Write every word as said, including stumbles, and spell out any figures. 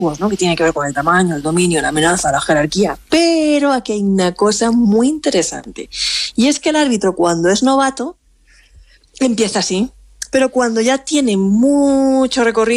antiguos, ¿no? Que tiene que ver con el tamaño, el dominio, la amenaza, la jerarquía. Pero aquí hay una cosa muy interesante. Y es que el árbitro, cuando es novato, empieza así. Pero cuando ya tiene mucho recorrido,